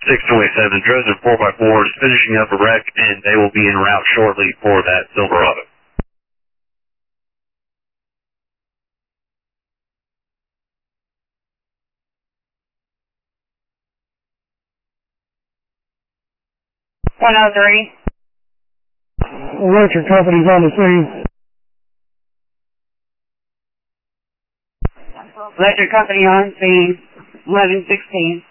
627, Dresden 4x4 is finishing up a wreck, and they will be en route shortly for that Silverado. Electric company's on the scene. Electric company on scene, 1116.